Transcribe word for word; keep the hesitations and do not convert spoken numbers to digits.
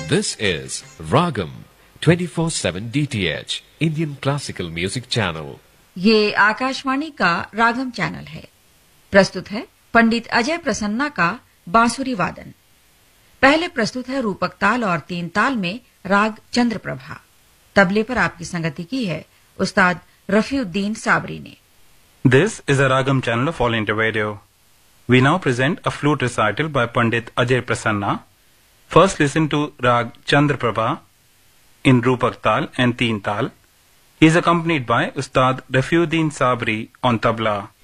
This is Ragam twenty-four seven D T H Indian Classical Music Channel. ये आकाशवाणी का रागम channel है। प्रस्तुत है पंडित अजय प्रसन्ना का बांसुरी वादन। पहले प्रस्तुत है रूपक ताल और तीन ताल में राग चंद्रप्रभा। तबले पर आपकी संगति की है उस्ताद रफीउद्दीन साबरी ने। This is a Ragam channel of All India Radio. We now present a flute recital by Pandit Ajay Prasanna. First listen to Rag Chandraprabha in Rupak Tal and Teen Tal. He is accompanied by Ustad Rafiuddin Sabri on tabla.